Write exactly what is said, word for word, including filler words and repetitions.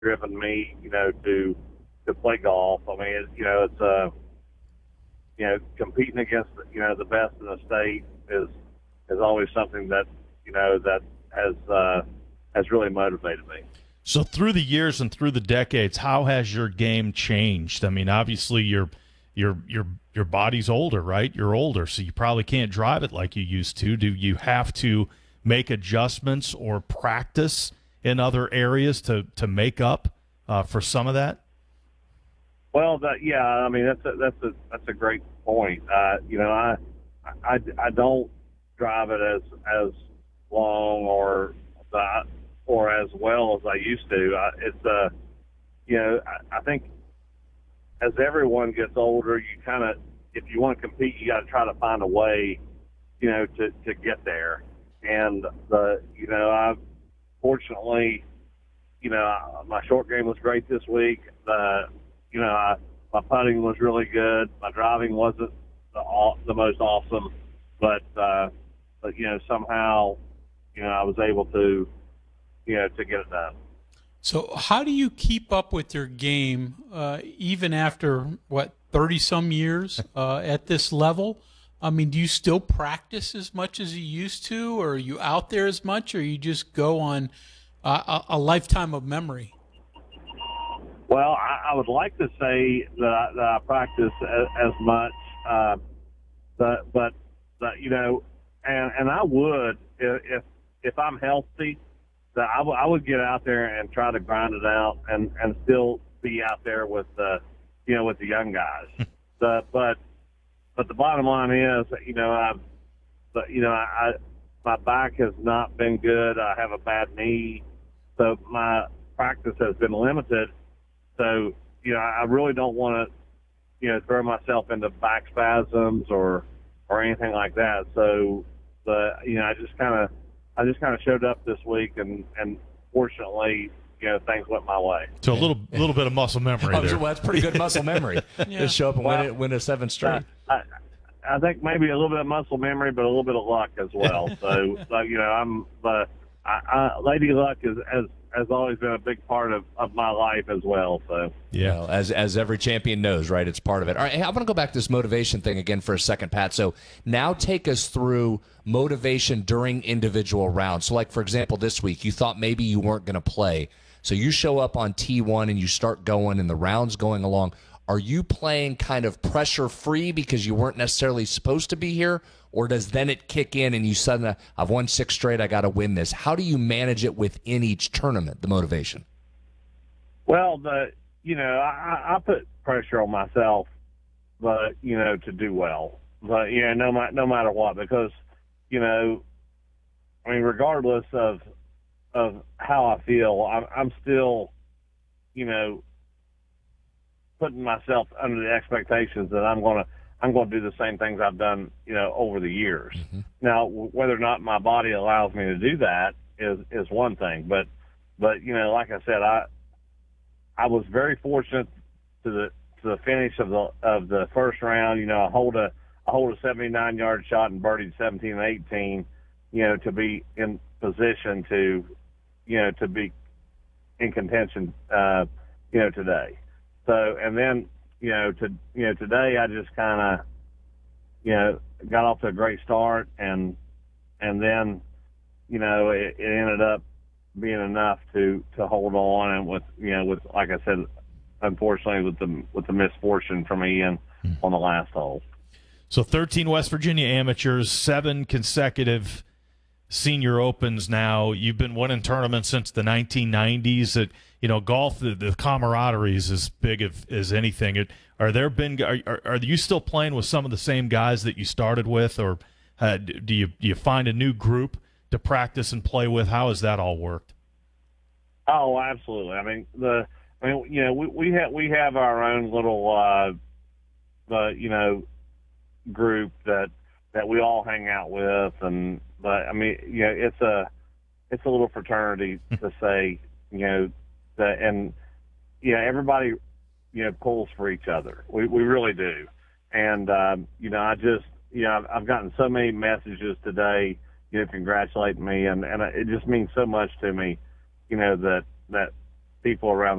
driven me, you know, to to play golf. I mean, it, you know, it's uh, you know, competing against you know the best in the state is is always something that you know that has uh, has really motivated me. So through the years and through the decades, how has your game changed? I mean, obviously your your your your body's older, right? You're older, so you probably can't drive it like you used to. Do you have to make adjustments or practice in other areas to to make up uh, for some of that? Well, that, yeah, I mean that's a, that's a that's a great point. Uh, you know, I, I I don't drive it as as long or the, or as well as I used to. I, it's uh, you know, I, I think as everyone gets older, you kind of, if you want to compete, you got to try to find a way, you know, to to get there. And the, you know, I fortunately, you know, my short game was great this week. The, you know, I, my putting was really good. My driving wasn't the, the most awesome, but uh, but you know, somehow, you know, I was able to, you know, to get it done. So how do you keep up with your game uh, even after, what, thirty-some years uh, at this level? I mean, do you still practice as much as you used to, or are you out there as much, or you just go on uh, a, a lifetime of memory? Well, I, I would like to say that I, that I practice as, as much, uh, but, but, but, you know, and, and I would, if if I'm healthy, that I, w- I would get out there and try to grind it out and, and still be out there with the, you know, with the young guys. the, but, but the bottom line is, you know, I've, but, you know, I, my back has not been good. I have a bad knee, so my practice has been limited. So, you know, I really don't want to, you know, throw myself into back spasms or, or anything like that. So, the, you know, I just kind of, I just kind of showed up this week, and, and fortunately, you know, things went my way. So a little little bit of muscle memory there. Well, that's pretty good muscle memory. Yeah. Just show up and well, win it, win a seven straight. I, I, I think maybe a little bit of muscle memory, but a little bit of luck as well. So, so you know, I'm the I, I, Lady Luck is has has always been a big part of, of my life as well. So yeah, well, as as every champion knows, right? It's part of it. All right, hey, I want to go back to this motivation thing again for a second, Pat. So now take us through motivation during individual rounds. So, like for example, this week you thought maybe you weren't going to play, so you show up on T one and you start going, and the rounds going along. Are you playing kind of pressure free because you weren't necessarily supposed to be here, or does then it kick in and you suddenly, I've won six straight, I got to win this? How do you manage it within each tournament, the motivation? Well, the you know, I, I put pressure on myself, but you know, to do well. But you know, no matter no matter what, because you know, I mean, regardless of of how I feel, I'm, I'm still, you know, putting myself under the expectations that I'm gonna I'm going to do the same things I've done, you know, over the years. Mm-hmm. Now, whether or not my body allows me to do that is is one thing, but but you know, like I said, I I was very fortunate to the to the finish of the of the first round. You know, I hold a I hold a seventy-nine yard shot and birdied seventeen and eighteen. You know, to be in position to, you know, to be in contention, uh, you know, today. So, and then, you know, to, you know, today I just kind of, you know, got off to a great start, and, and then, you know, it, it ended up being enough to, to hold on, and with, you know, with, like I said, unfortunately with the, with the misfortune from Ian hmm. on the last hole. So thirteen West Virginia amateurs, seven consecutive senior opens now. You've been winning tournaments since the nineteen nineties. It, you know, golf, the, the camaraderie is as big as, as anything. It, are there been are, are are you still playing with some of the same guys that you started with, or uh, do you do you find a new group to practice and play with? How has that all worked? Oh, absolutely. I mean, the I mean, you know, we we have we have our own little uh, the you know group that that we all hang out with, and but I mean, you know, it's a it's a little fraternity to say, you know. That, and yeah, everybody, you know, pulls for each other. We we really do, and um, you know, I just, you know, I've, I've gotten so many messages today, you know, congratulating me, and and it just means so much to me, you know, that that people around